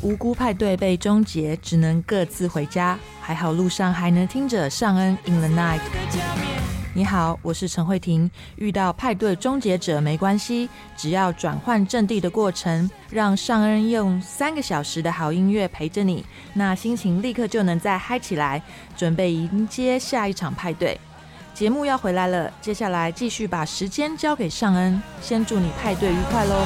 无辜派对被终结，只能各自回家。还好路上还能听着尚恩 In the Night。你好，我是陈慧婷。遇到派对终结者没关系，只要转换阵地的过程，让尚恩用3个小时的好音乐陪着你，那心情立刻就能再嗨起来，准备迎接下一场派对。节目要回来了，接下来继续把时间交给尚恩，先祝你派对愉快咯。